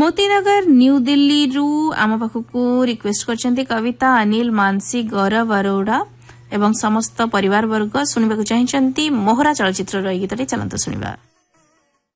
Motinagar new Delhi रु आम पाखकु request करछन्ती कविता अनिल मानसी गौरव अरोड़ा एवं समस्त परिवार वर्ग सुनिबाकु चाहिछन्ती मोहरा चलचित्र गीतटी चलंत सुनिबा।